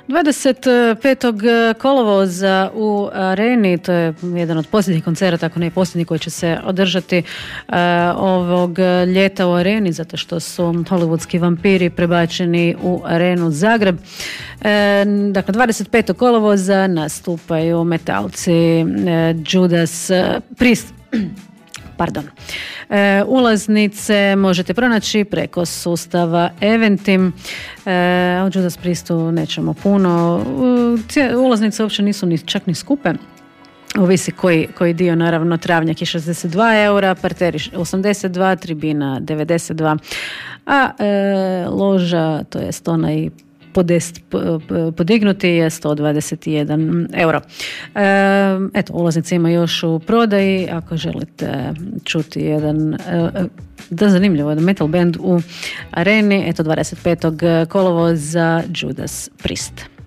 25. kolovoza u Areni, to je jedan od posljednjih koncerata, ako ne i posljednji koji će se održati ovog ljeta u Areni, zato što su hollywoodski vampiri prebačeni u Arenu Zagreb. Dakle, 25. kolovoza nastupaju metalci Judas Priest. Ulaznice možete pronaći preko sustava Eventim. O Judas Priestu nećemo puno. Ulaznice uopće nisu čak ni skupe. Ovisi koji dio, naravno. Travnjak je 62 eura, parteri 82, tribina 92, a loža, to je stona i podest podignuti je 121 euro. Eto, ulaznice ima još u prodaji, ako želite čuti jedan zanimljivo metal band u Areni, eto 25. kolovoza Judas Priest.